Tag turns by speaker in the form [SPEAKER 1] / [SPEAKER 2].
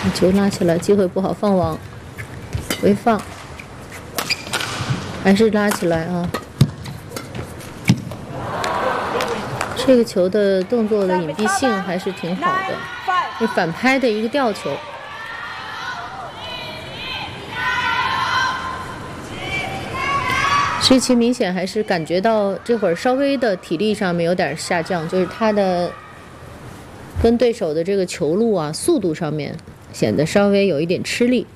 [SPEAKER 1] 球拉起来，机会不好，放网，回放，还是拉起来啊！这个球的动作的隐蔽性还是挺好的，是反拍的一个吊球。所以其实明显还是感觉到这会儿稍微的体力上面有点下降，就是他的跟对手的这个球路啊、速度上面显得稍微有一点吃力。